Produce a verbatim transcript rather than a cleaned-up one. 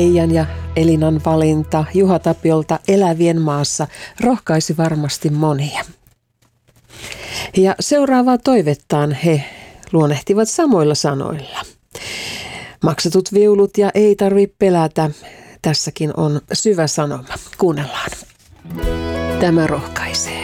Eijan ja Elinan valinta Juha Tapiolta Elävien maassa rohkaisi varmasti monia. Ja seuraavaa toivettaan he luonnehtivat samoilla sanoilla. Maksatut viulut ja ei tarvitse pelätä. Tässäkin on syvä sanoma. Kuunnellaan. Tämä rohkaisee.